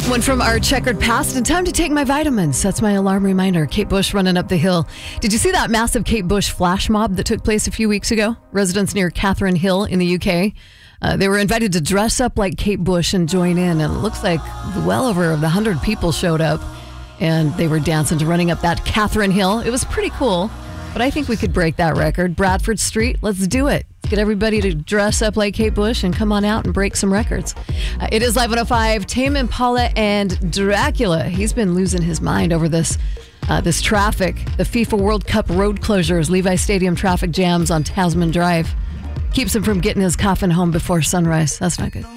One from our checkered past, and time to take my vitamins. That's my alarm reminder. Kate Bush running up the hill. Did you see that massive Kate Bush flash mob that took place a few weeks ago? Residents near Catherine Hill in the UK. They were invited to dress up like Kate Bush and join in. And it looks like well over 100 people showed up. And they were dancing to running up that Catherine Hill. It was pretty cool. But I think we could break that record. Bradford Street, let's do it. Get everybody to dress up like Kate Bush and come on out and break some records. It is Live 105, Tame Impala and Dracula. He's been losing his mind over this traffic. The FIFA World Cup road closures, Levi Stadium traffic jams on Tasman Drive. Keeps him from getting his coffin home before sunrise. That's not good.